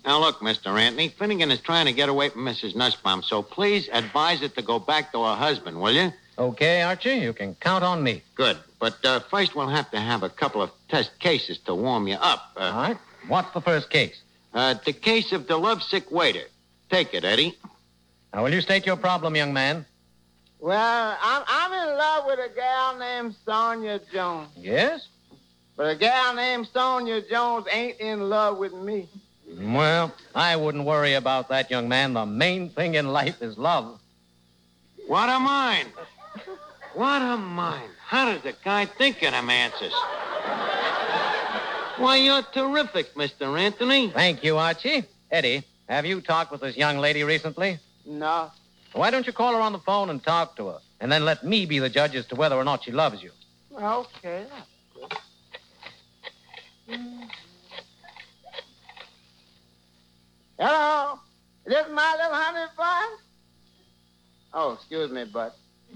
Now, look, Mr. Anthony, Finnegan is trying to get away from Mrs. Nussbaum, so please advise it to go back to her husband, will you? Okay, Archie, you can count on me. Good. But first we'll have to have a couple of test cases to warm you up. All right. What's the first case? The case of the lovesick waiter. Take it, Eddie. Now, will you state your problem, young man? Well, I'm in love with a gal named Sonia Jones. Yes? But a gal named Sonia Jones ain't in love with me. Well, I wouldn't worry about that, young man. The main thing in life is love. What a mind. What a mind. How does the guy think of them answers? Why, you're terrific, Mr. Anthony. Thank you, Archie. Eddie, have you talked with this young lady recently? No. Why don't you call her on the phone and talk to her? And then let me be the judge as to whether or not she loves you. Okay. Hello? Is this my little honey bun? Oh, excuse me, bud.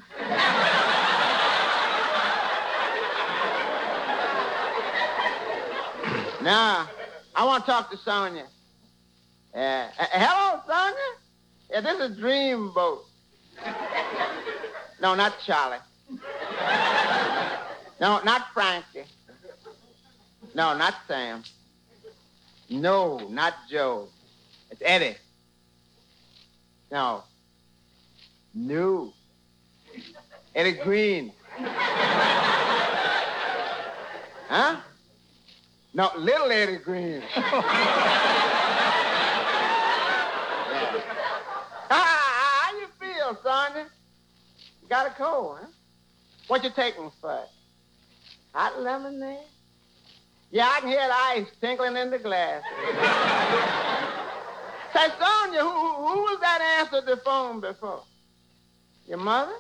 Now, I want to talk to Sonia. Hello, Sonia? Yeah, this is Dreamboat. No, not Charlie. No, not Frankie. No, not Sam. No, not Joe. It's Eddie. No. No. Eddie Green. Huh? No, little Eddie Green. How you feel, Sonia? You got a cold, huh? What you taking first? Hot lemonade? Yeah, I can hear the ice tinkling in the glass. Say, Sonia, who was that answered the phone before? Your mother?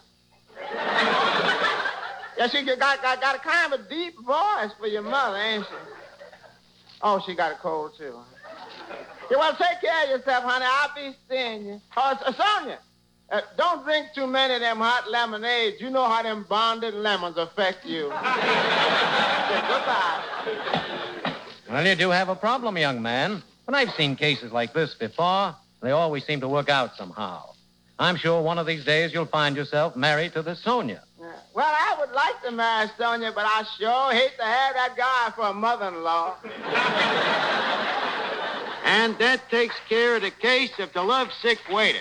Yeah, she got a kind of a deep voice for your mother, ain't she? Oh, she got a cold, too. Yeah, well, take care of yourself, honey. I'll be seeing you. Oh, Sonia, don't drink too many of them hot lemonades. You know how them bonded lemons affect you. Yeah, goodbye. Well, you do have a problem, young man. But I've seen cases like this before. They always seem to work out somehow. I'm sure one of these days you'll find yourself married to this Sonia. Well, I would like to marry Sonia, but I sure hate to have that guy for a mother-in-law. And that takes care of the case of the lovesick waiter.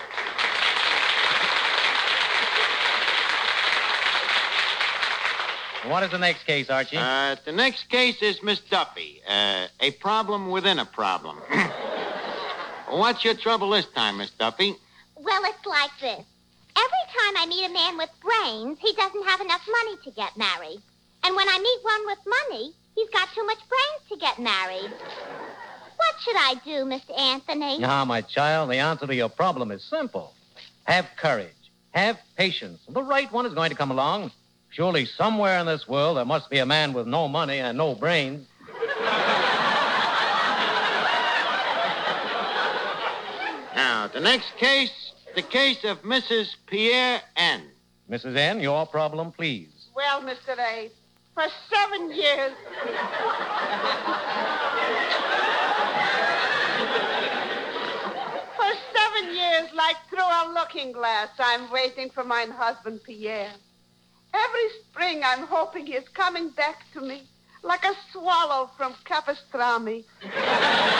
What is the next case, Archie? The next case is Miss Duffy. A problem within a problem. What's your trouble this time, Miss Duffy? Well, it's like this. Every time I meet a man with brains, he doesn't have enough money to get married. And when I meet one with money, he's got too much brains to get married. What should I do, Mr. Anthony? Now, my child, the answer to your problem is simple. Have courage. Have patience. The right one is going to come along. Surely somewhere in this world there must be a man with no money and no brains. Now, the next case, the case of Mrs. Pierre N. Mrs. N., your problem, please. Well, Mr. A, for 7 years... For 7 years, like through a looking glass, I'm waiting for my husband, Pierre. Every spring, I'm hoping he's coming back to me like a swallow from Capistrami.